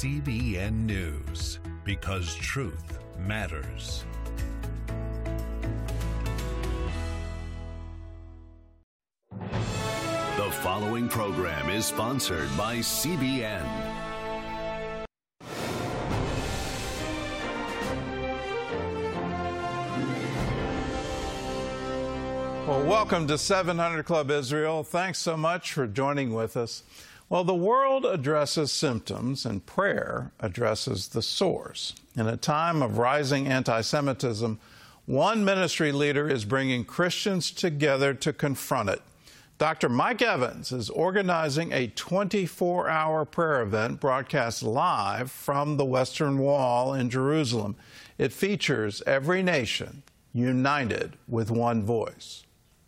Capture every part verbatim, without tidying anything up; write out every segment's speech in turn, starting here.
C B N News, because truth matters. The following program is sponsored by C B N. Well, welcome to seven hundred Club Israel. Thanks so much for joining with us. Well, the world addresses symptoms and prayer addresses the source. In a time of rising anti-Semitism, one ministry leader is bringing Christians together to confront it. Doctor Mike Evans is organizing a twenty-four hour prayer event broadcast live from the Western Wall in Jerusalem. It features every nation united with one voice.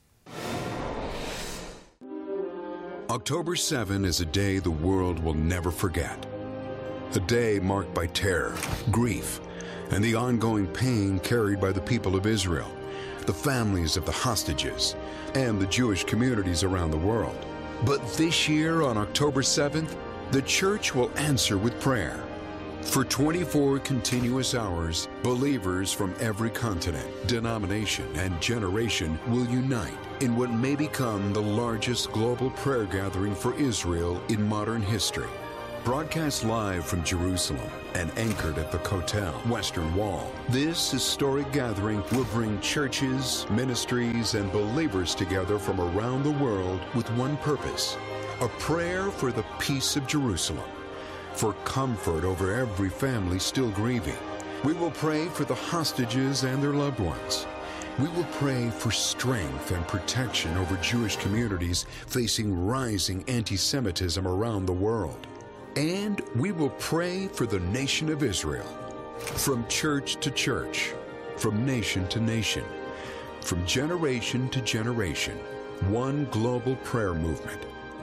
October seventh is a day the world will never forget. A day marked by terror, grief, and the ongoing pain carried by the people of Israel, the families of the hostages, and the Jewish communities around the world. But this year, on October seventh, the church will answer with prayer. For twenty-four continuous hours, believers from every continent, denomination, and generation will unite in what may become the largest global prayer gathering for Israel in modern history. Broadcast live from Jerusalem and anchored at the Kotel Western Wall, this historic gathering will bring churches, ministries, and believers together from around the world with one purpose: a prayer for the peace of Jerusalem, for comfort over every family still grieving. We will pray for the hostages and their loved ones. We will pray for strength and protection over Jewish communities facing rising anti-Semitism around the world. And we will pray for the nation of Israel, from church to church, from nation to nation, from generation to generation. One global prayer movement,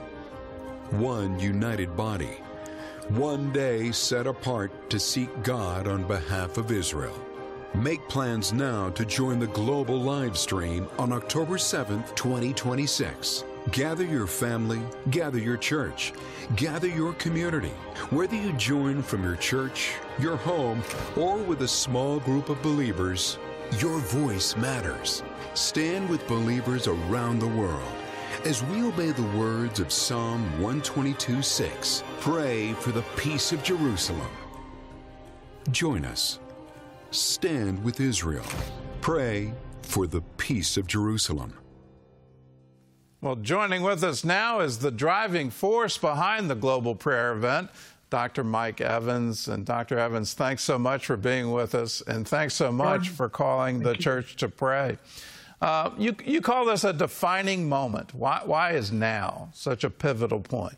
one united body, one day set apart to seek God on behalf of Israel. Make plans now to join the global live stream on October seventh, twenty twenty-six. Gather your family, gather your church, gather your community. Whether you join from your church, your home, or with a small group of believers, your voice matters. Stand with believers around the world as we obey the words of Psalm one twenty-two six. Pray for the peace of Jerusalem. Join us. Stand with Israel. Pray for the peace of Jerusalem. Well, joining with us now is the driving force behind the global prayer event, Doctor Mike Evans. And Doctor Evans, thanks so much for being with us, and thanks so much for calling the church to pray. Uh, you, you call this a defining moment. Why, why is now such a pivotal point?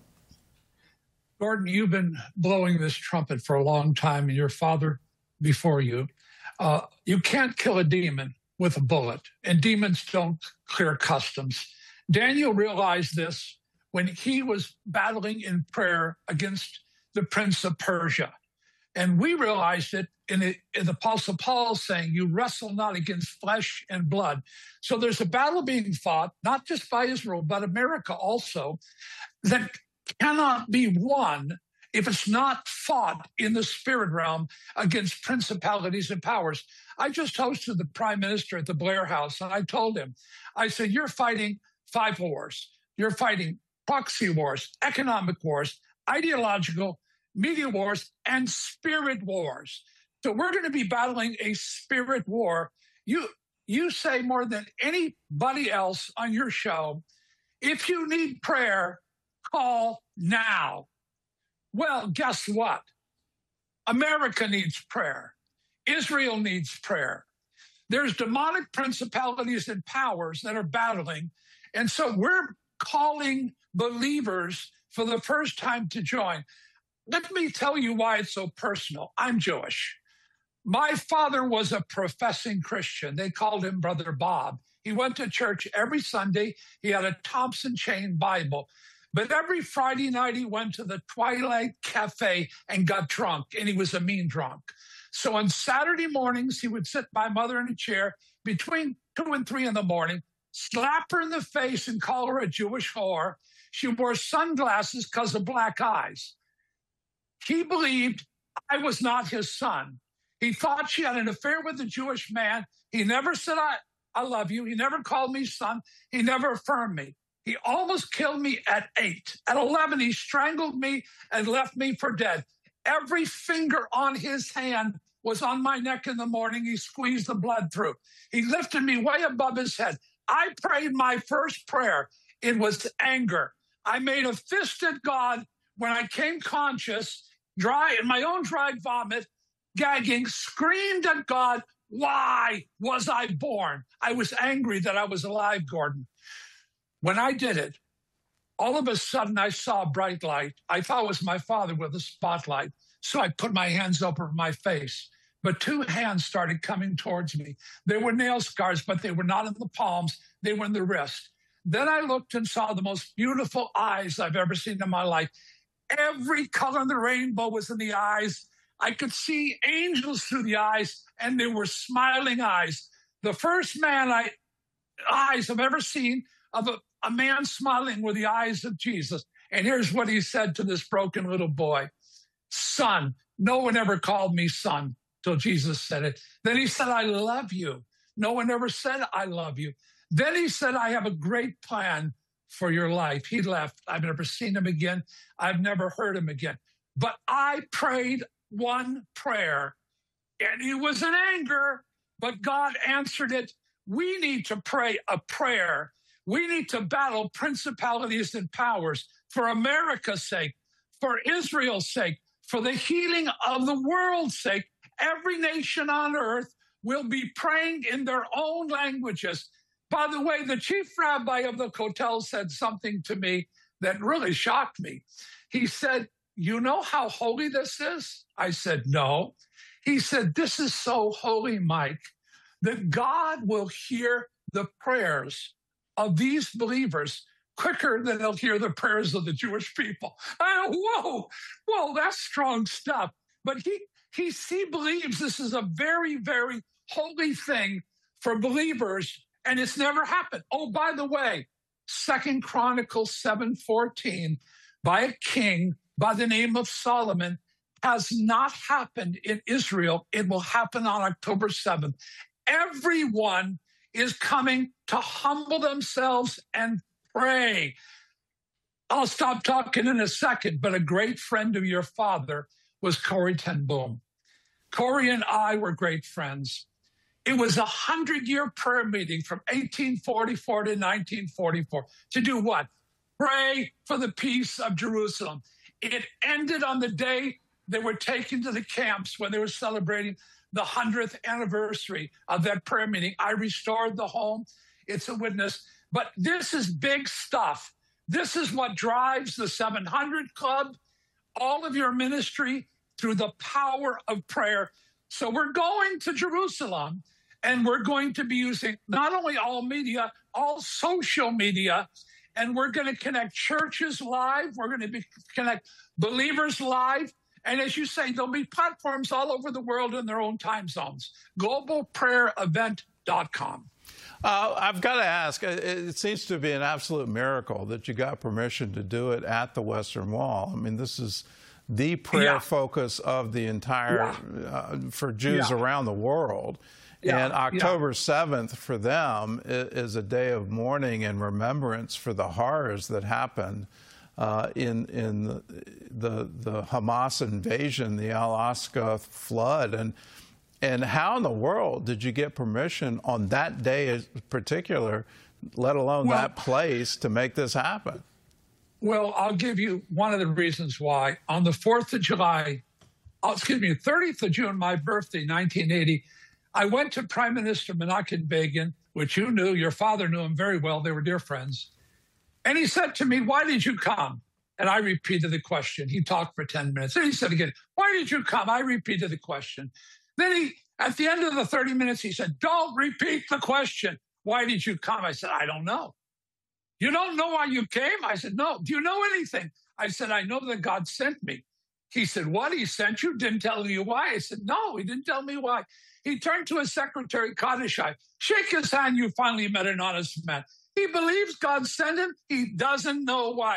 Gordon, you've been blowing this trumpet for a long time, and your father before you. Uh, you can't kill a demon with a bullet, and demons don't clear customs. Daniel realized this when he was battling in prayer against the prince of Persia. And we realized it in the, in the Apostle Paul saying, you wrestle not against flesh and blood. So there's a battle being fought, not just by Israel, but America also, that cannot be won if it's not fought in the spirit realm against principalities and powers. I just hosted the prime minister at the Blair House, and I told him, I said, you're fighting five wars. You're fighting proxy wars, economic wars, ideological, media wars, and spirit wars. So we're going to be battling a spirit war. You, you say more than anybody else on your show, if you need prayer, call now. Well, guess what? America needs prayer. Israel needs prayer. There's demonic principalities and powers that are battling. And so we're calling believers for the first time to join. Let me tell you why it's so personal. I'm Jewish. My father was a professing Christian. They called him Brother Bob. He went to church every Sunday. He had a Thompson Chain Bible. But every Friday night, he went to the Twilight Cafe and got drunk, and he was a mean drunk. So on Saturday mornings, he would sit by mother in a chair between two and three in the morning, slap her in the face and call her a Jewish whore. She wore sunglasses because of black eyes. He believed I was not his son. He thought she had an affair with a Jewish man. He never said, I, I love you. He never called me son. He never affirmed me. He almost killed me at eight. At eleven, he strangled me and left me for dead. Every finger on his hand was on my neck in the morning. He squeezed the blood through. He lifted me way above his head. I prayed my first prayer. It was anger. I made a fist at God when I came conscious, dry in my own dried vomit, gagging, screamed at God, why was I born? I was angry that I was alive, Gordon. When I did it, all of a sudden I saw a bright light. I thought it was my father with a spotlight. So I put my hands over my face. But two hands started coming towards me. They were nail scars, but they were not in the palms. They were in the wrist. Then I looked and saw the most beautiful eyes I've ever seen in my life. Every color in the rainbow was in the eyes. I could see angels through the eyes, and they were smiling eyes. The first man I eyes I've ever seen of a, a man smiling were the eyes of Jesus. And here's what he said to this broken little boy. Son. No one ever called me son till Jesus said it. Then he said, I love you. No one ever said, I love you. Then he said, I have a great plan for your life. He left. I've never seen him again. I've never heard him again. But I prayed one prayer, and it was in anger, but God answered it. We need to pray a prayer. We need to battle principalities and powers for America's sake, for Israel's sake, for the healing of the world's sake. Every nation on earth will be praying in their own languages. By the way, the chief rabbi of the Kotel said something to me that really shocked me. He said, you know how holy this is? I said, no. He said, this is so holy, Mike, that God will hear the prayers of these believers quicker than he'll hear the prayers of the Jewish people. I go, whoa, whoa, that's strong stuff. But he, he, he believes this is a very, very holy thing for believers, and it's never happened. Oh, by the way, Second Chronicles seven fourteen, by a king by the name of Solomon, has not happened in Israel. It will happen on October seventh. Everyone is coming to humble themselves and pray. I'll stop talking in a second, but a great friend of your father was Corrie ten Boom. Corrie and I were great friends. It was a hundred-year prayer meeting from eighteen forty-four to nineteen forty-four. To do what? Pray for the peace of Jerusalem. It ended on the day they were taken to the camps when they were celebrating the hundredth anniversary of that prayer meeting. I restored the home. It's a witness. But this is big stuff. This is what drives the seven hundred Club, all of your ministry, through the power of prayer. So we're going to Jerusalem, and we're going to be using not only all media, all social media, and we're going to connect churches live. We're going to be, connect believers live. And as you say, there'll be platforms all over the world in their own time zones. global prayer event dot com. Uh, I've got to ask, it, it seems to be an absolute miracle that you got permission to do it at the Western Wall. I mean, this is the prayer Yeah. focus of the entire, Yeah. uh, for Jews Yeah. around the world. Yeah. And October seventh for them is a day of mourning and remembrance for the horrors that happened uh, in in the, the the Hamas invasion, the Al-Aqsa flood, and and how in the world did you get permission on that day in particular, let alone Well- that place, to make this happen? Well, I'll give you one of the reasons why. On the fourth of July, oh, excuse me, thirtieth of June, my birthday, nineteen eighty, I went to Prime Minister Menachem Begin, which you knew, your father knew him very well. They were dear friends. And he said to me, why did you come? And I repeated the question. He talked for ten minutes. And he said again, why did you come? I repeated the question. Then he, at the end of the thirty minutes, he said, don't repeat the question. Why did you come? I said, I don't know. You don't know why you came? I said, no. Do you know anything? I said, I know that God sent me. He said, what? He sent you? Didn't tell you why? I said, no, he didn't tell me why. He turned to his secretary, Kadishai. Shake his hand. You finally met an honest man. He believes God sent him. He doesn't know why.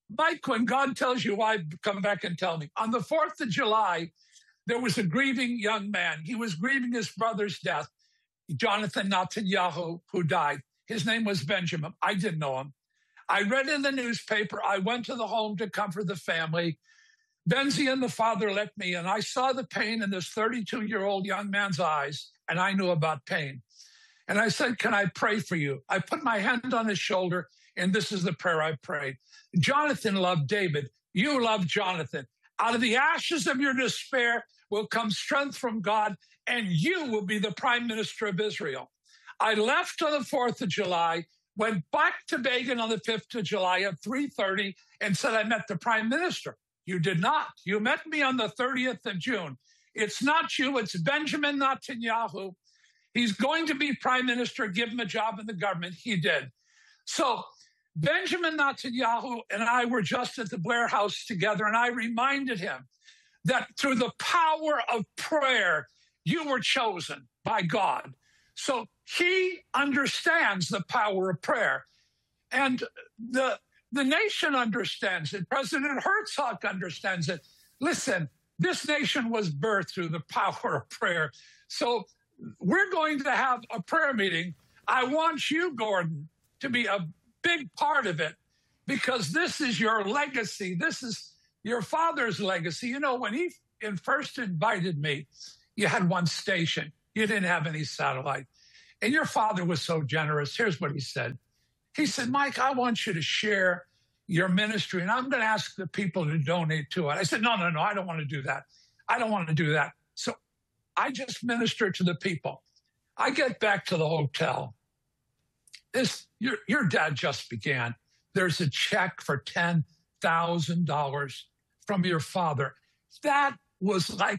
Mike, when God tells you why, come back and tell me. On the fourth of July, there was a grieving young man. He was grieving his brother's death, Jonathan Netanyahu, who died. His name was Benjamin. I didn't know him. I read in the newspaper. I went to the home to comfort the family. Benzi and the father let me in. I saw the pain in this thirty-two-year-old young man's eyes, and I knew about pain. And I said, can I pray for you? I put my hand on his shoulder, and this is the prayer I prayed. Jonathan loved David. You love Jonathan. Out of the ashes of your despair will come strength from God, and you will be the prime minister of Israel. I left on the fourth of July, went back to Begin on the fifth of July at three thirty, and said I met the prime minister. You did not. You met me on the thirtieth of June. It's not you. It's Benjamin Netanyahu. He's going to be prime minister, give him a job in the government. He did. So Benjamin Netanyahu and I were just at the Blair House together, and I reminded him that through the power of prayer, you were chosen by God. So he understands the power of prayer. And the, the nation understands it. President Herzog understands it. Listen, this nation was birthed through the power of prayer. So we're going to have a prayer meeting. I want you, Gordon, to be a big part of it, because this is your legacy. This is your father's legacy. You know, when he first invited me, you had one station. You didn't have any satellite. And your father was so generous. Here's what he said. He said, Mike, I want you to share your ministry, and I'm going to ask the people to donate to it. I said, no, no, no, I don't want to do that. I don't want to do that. So I just minister to the people. I get back to the hotel. This, your, your dad just began. There's a check for ten thousand dollars from your father. That was like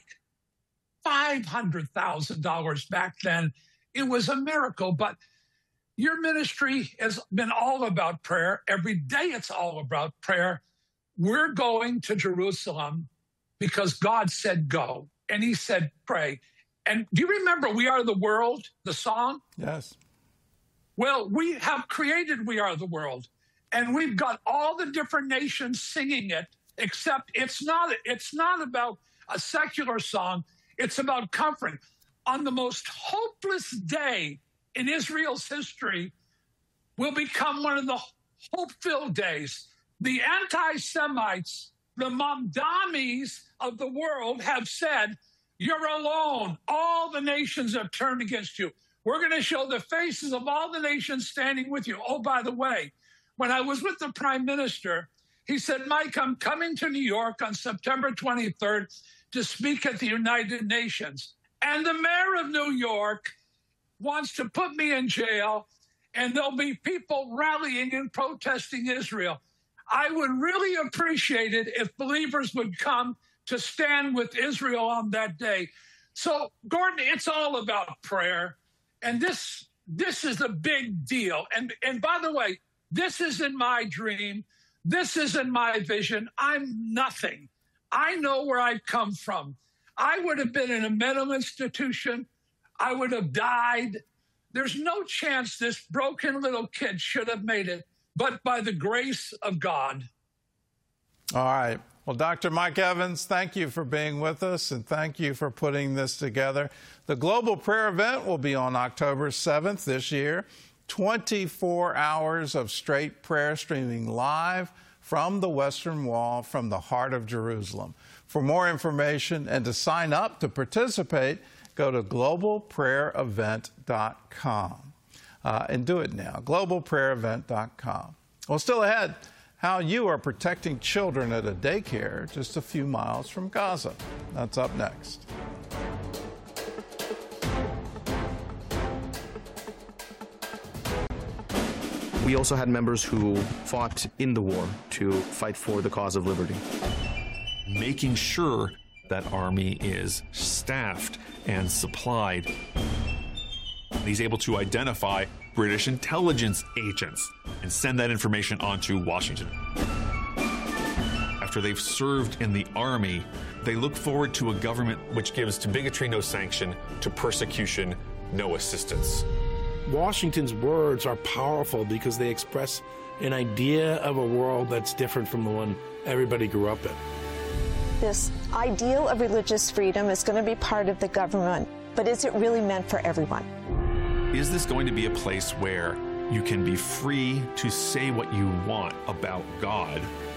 five hundred thousand dollars back then. It was a miracle, but your ministry has been all about prayer. Every day it's all about prayer. We're going to Jerusalem because God said go, and he said pray. And do you remember We Are the World, the song? Yes. Well, we have created We Are the World, and we've got all the different nations singing it, except it's not, it's not about a secular song. It's about comfort. On the most hopeless day in Israel's history will become one of the hope-filled days. The anti-Semites, the Mamdamis of the world have said, you're alone. All the nations have turned against you. We're going to show the faces of all the nations standing with you. Oh, by the way, when I was with the prime minister, he said, Mike, I'm coming to New York on September twenty-third to speak at the United Nations. And the mayor of New York wants to put me in jail, and there'll be people rallying and protesting Israel. I would really appreciate it if believers would come to stand with Israel on that day. So, Gordon, it's all about prayer. And this this is a big deal. And, and by the way, this isn't my dream. This isn't my vision. I'm nothing. I know where I've come from. I would have been in a mental institution. I would have died. There's no chance this broken little kid should have made it, but by the grace of God. All right. Well, Doctor Mike Evans, thank you for being with us, and thank you for putting this together. The Global Prayer Event will be on October seventh this year. twenty-four hours of straight prayer streaming live from the Western Wall, from the heart of Jerusalem. For more information and to sign up to participate, go to global prayer event dot com. Uh, and do it now, global prayer event dot com. Well, still ahead, how you are protecting children at a daycare just a few miles from Gaza. That's up next. We also had members who fought in the war to fight for the cause of liberty. Making sure that army is staffed and supplied. He's able to identify British intelligence agents and send that information on to Washington. After they've served in the army, they look forward to a government which gives to bigotry no sanction, to persecution no assistance. Washington's words are powerful because they express an idea of a world that's different from the one everybody grew up in. This ideal of religious freedom is going to be part of the government, but is it really meant for everyone? Is this going to be a place where you can be free to say what you want about God